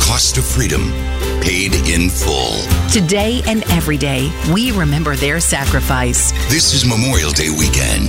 cost of freedom, paid in full. Today and every day, we remember their sacrifice. This is Memorial Day weekend.